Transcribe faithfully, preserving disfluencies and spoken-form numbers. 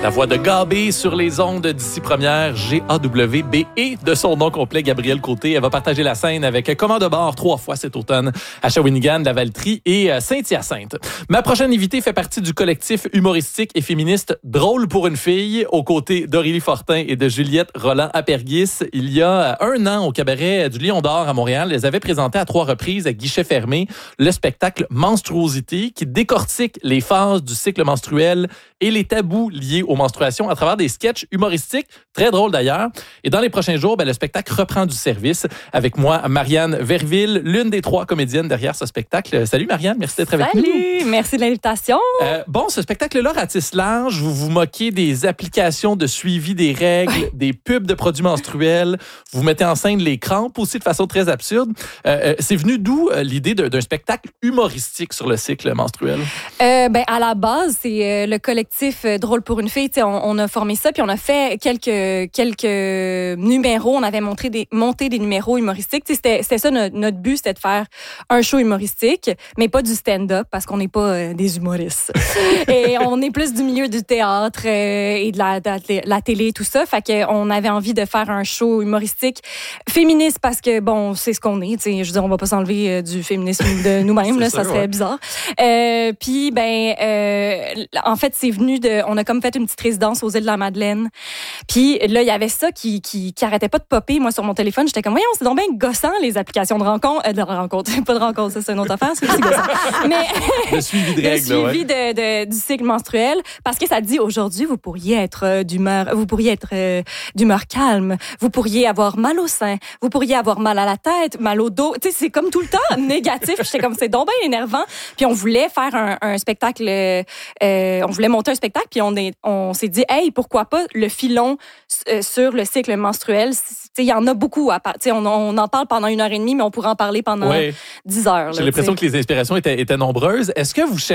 La voix de Gabé sur les ondes d'ici première, G A W B et de son nom complet, Gabrielle Côté. Elle va partager la scène avec Comment de bord trois fois cet automne à Shawinigan, la Valtrie et Saint-Hyacinthe. Ma prochaine invitée fait partie du collectif humoristique et féministe Drôle pour une fille, aux côtés d'Aurélie Fortin et de Juliette Roland-Apergis. Il y a un an, au cabaret du Lion d'Or à Montréal, elles avaient présenté à trois reprises à guichet fermé le spectacle Menstruosité, qui décortique les phases du cycle menstruel et les tabous liés aux menstruations à travers des sketchs humoristiques, très drôles d'ailleurs. Et dans les prochains jours, ben, le spectacle reprend du service. Avec moi, Marianne Verville, l'une des trois comédiennes derrière ce spectacle. Salut Marianne, merci d'être avec nous. Salut, merci de l'invitation. Euh, bon, ce spectacle-là ratisse large. Vous vous moquez des applications de suivi des règles, des pubs de produits menstruels. Vous mettez en scène les crampes aussi de façon très absurde. Euh, c'est venu d'où euh, l'idée de, d'un spectacle humoristique sur le cycle menstruel? Euh, ben, à la base, c'est euh, le collectif euh, Drôle pour une fille. On, on a formé ça, puis on a fait quelques, quelques numéros. On avait montré des, monté des numéros humoristiques. C'était, c'était ça notre, notre but, c'était de faire un show humoristique, mais pas du stand-up, parce qu'on n'est pas euh, des humoristes. Et on est plus du milieu du théâtre euh, et de la, de la télé, tout ça. Fait qu'on avait envie de faire un show humoristique féministe, parce que, bon, c'est ce qu'on est. T'sais. Je veux dire, on va pas s'enlever euh, du féminisme de nous-mêmes, là, sûr, ça serait ouais. bizarre. Euh, puis, ben, euh, en fait, c'est venu de... On a comme fait une petite résidence aux îles de la Madeleine. Puis là, il y avait ça qui, qui, qui arrêtait pas de popper, moi, sur mon téléphone. J'étais comme, voyons, c'est donc bien gossant, les applications de rencontre. Euh, de rencontre, pas de rencontre, ça, c'est une autre affaire, c'est aussi gossant. Mais... le suivi de règles, Le suivi ouais. de, de, du cycle menstruel. Parce que ça dit, aujourd'hui, vous pourriez être euh, d'humeur... Vous pourriez être euh, d'humeur calme. Vous pourriez avoir mal au sein. Vous pourriez avoir mal à la tête, mal au dos. Tu sais, c'est comme tout le temps négatif. J'étais comme, c'est donc bien énervant. Puis on voulait faire un, un spectacle... Euh, on voulait monter un spectacle, puis on, est, on s'est dit, hey, pourquoi pas le filon euh, sur le cycle menstruel? Il y en a beaucoup. À, on, on en parle pendant une heure et demie, mais on pourrait en parler pendant ouais. dix heures. Là, J'ai l'impression t'sais. que les inspirations étaient, étaient nombreuses. Est-ce que vous